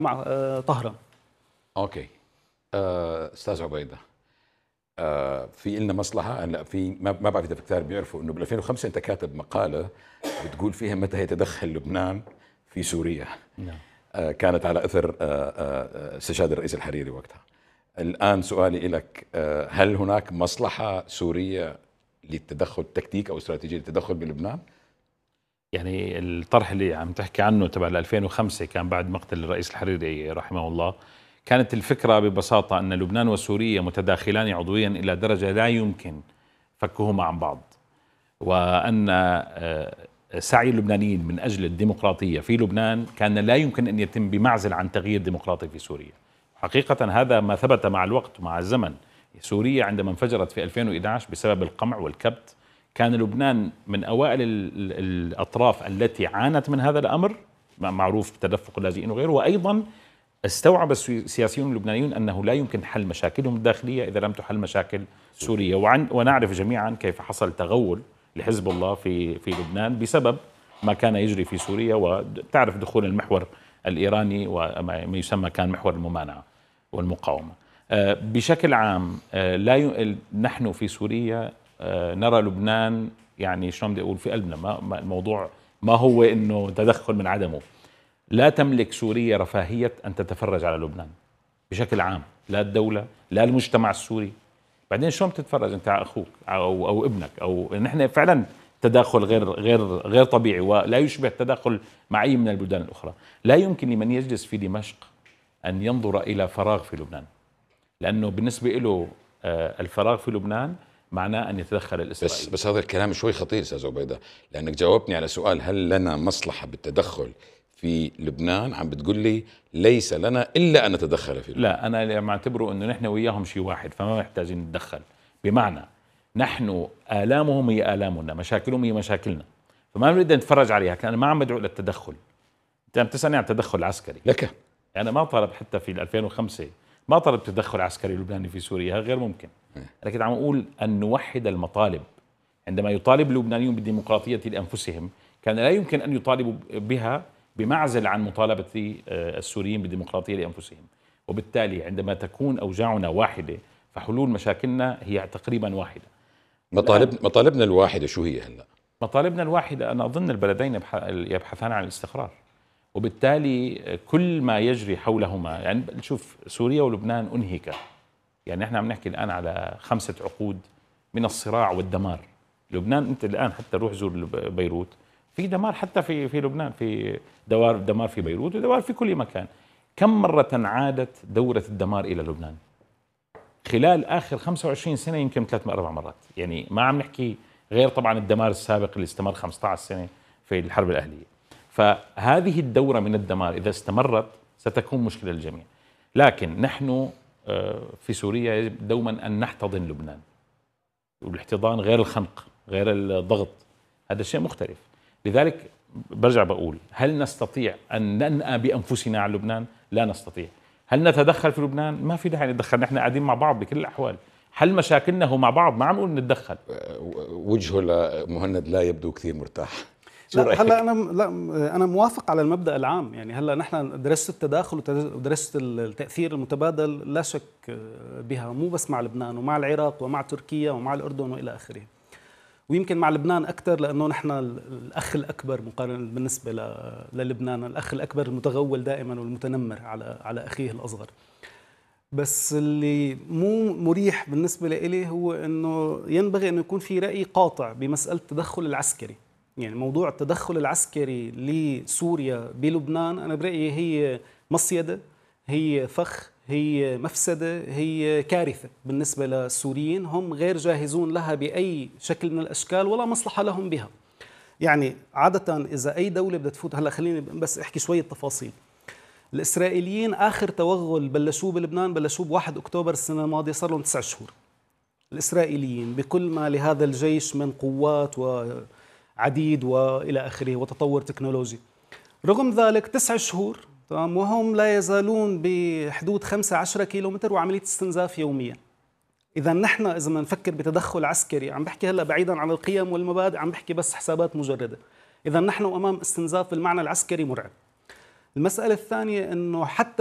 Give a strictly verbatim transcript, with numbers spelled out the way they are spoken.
مع آه، طهران. اوكي. آه، استاذ عبيده، آه، في لنا مصلحه هلا في ما ما بعرف اذا في كتار بيعرفوا انه بال ألفين وخمسة انت كاتب مقاله بتقول فيها متى يتدخل لبنان في سوريا. نعم. آه، كانت على اثر آه، آه، استشهاد الرئيس الحريري وقتها. الان سؤالي لك، آه، هل هناك مصلحه سوريه للتدخل، تكتيك او استراتيجيه للتدخل بلبنان؟ يعني الطرح اللي عم تحكي عنه تبع ألفين وخمسة كان بعد مقتل الرئيس الحريري رحمه الله. كانت الفكرة ببساطة أن لبنان وسوريا متداخلان عضويا إلى درجة لا يمكن فكهما عن بعض، وأن سعي اللبنانيين من أجل الديمقراطية في لبنان كان لا يمكن أن يتم بمعزل عن تغيير ديمقراطي في سوريا. حقيقة هذا ما ثبت مع الوقت ومع الزمن. سوريا عندما انفجرت في ألفين وإحدى عشر بسبب القمع والكبت، كان لبنان من أوائل الأطراف التي عانت من هذا الأمر، معروف بتدفق اللاجئين وغيره. وأيضا استوعب السياسيون اللبنانيون أنه لا يمكن حل مشاكلهم الداخلية إذا لم تحل مشاكل سوريا. وعن ونعرف جميعا كيف حصل تغول لحزب الله في في لبنان بسبب ما كان يجري في سوريا، وتعرف دخول المحور الإيراني وما يسمى كان محور الممانعة والمقاومة. بشكل عام لا ي... نحن في سوريا نرى لبنان، يعني شلون بدي اقول، في قلبنا. ما الموضوع ما هو انه تدخل من عدمه. لا تملك سوريا رفاهية ان تتفرج على لبنان بشكل عام، لا الدولة لا المجتمع السوري. بعدين شلون بتتفرج انت على اخوك او او ابنك؟ او نحن فعلا تداخل غير غير غير طبيعي ولا يشبه التداخل مع اي من البلدان الاخرى. لا يمكن لمن يجلس في دمشق ان ينظر الى فراغ في لبنان، لانه بالنسبة له الفراغ في لبنان معناه أن يتدخل الإسرائيلي. بس بس هذا الكلام شوي خطير أستاذ عبيدة، لأنك جاوبتني على سؤال هل لنا مصلحة بالتدخل في لبنان، عم بتقول لي ليس لنا إلا أن نتدخل في لبنان. لا، أنا معتبره أنه نحن وياهم شيء واحد، فما محتاجين نتدخل. بمعنى نحن آلامهم هي آلامنا، مشاكلهم هي مشاكلنا، فما نريد نتفرج عليها. أنا ما عم بدعو للتدخل. أنت عم تسألني عن تدخل عسكري لك. أنا ما طلب حتى في ألفين وخمسة ما طلب تدخل عسكري لبناني في سوريا، غير ممكن. لكن عم أقول أن نوحد المطالب. عندما يطالب اللبنانيون بالديمقراطية لأنفسهم، كان لا يمكن أن يطالبوا بها بمعزل عن مطالبة السوريين بالديمقراطية لأنفسهم. وبالتالي عندما تكون أوجاعنا واحدة فحلول مشاكلنا هي تقريبا واحدة. مطالب مطالبنا الواحدة شو هي هلا؟ مطالبنا الواحدة أنا أظن البلدين يبحثان عن الاستقرار، وبالتالي كل ما يجري حولهما، يعني شوف سوريا ولبنان أنهكا، يعني احنا عم نحكي الآن على خمسة عقود من الصراع والدمار. لبنان انت الآن حتى روح زور بيروت، في دمار حتى في في لبنان، في دوار دمار في بيروت ودمار في كل مكان. كم مرة عادت دورة الدمار إلى لبنان خلال آخر خمسة وعشرين سنة؟ يمكن ثلاث أربع مرات. يعني ما عم نحكي غير طبعا الدمار السابق اللي استمر خمسة عشر سنة في الحرب الأهلية. فهذه الدورة من الدمار إذا استمرت ستكون مشكلة للجميع. لكن نحن في سوريا يجب دوما أن نحتضن لبنان، والاحتضان غير الخنق غير الضغط، هذا شيء مختلف. لذلك برجع بقول، هل نستطيع أن ننأى بأنفسنا على لبنان؟ لا نستطيع. هل نتدخل في لبنان؟ ما في داعي نتدخل، نحن قاعدين مع بعض بكل الأحوال. حل مشاكلنا هو مع بعض، ما عم نقول نتدخل. وجهه لمهند لا يبدو كثير مرتاح. لا هلا انا لا انا موافق على المبدا العام. يعني هلا نحن درست التداخل ودرست التاثير المتبادل لا شك بها، مو بس مع لبنان ومع العراق ومع تركيا ومع الاردن والى اخره. ويمكن مع لبنان اكثر لانه نحن الاخ الاكبر مقارنه بالنسبه للبنان، الاخ الاكبر المتغول دائما والمتنمر على على اخيه الاصغر. بس اللي مو مريح بالنسبه لي هو انه ينبغي انه يكون في راي قاطع بمساله التدخل العسكري. يعني موضوع التدخل العسكري لسوريا بلبنان أنا برأيي هي مصيدة، هي فخ، هي مفسدة، هي كارثة بالنسبة للسوريين. هم غير جاهزون لها بأي شكل من الأشكال ولا مصلحة لهم بها. يعني عادة إذا أي دولة بدها تفوت، هلأ خليني بس أحكي شوية تفاصيل. الإسرائيليين آخر توغل بلشوه بلبنان بلشوه بواحد أكتوبر السنة الماضية، صار لهم تسع شهور. الإسرائيليين بكل ما لهذا الجيش من قوات و عديد والى اخره وتطور تكنولوجي، رغم ذلك تسع شهور تمام وهم لا يزالون بحدود خمسة عشر كيلومتر وعمليه استنزاف يوميا. اذا نحن اذا بدنا نفكر بتدخل عسكري، عم بحكي هلا بعيدا عن القيم والمبادئ، عم بحكي بس حسابات مجرده. اذا نحن امام استنزاف بالمعنى العسكري مرعب. المسألة الثانية أنه حتى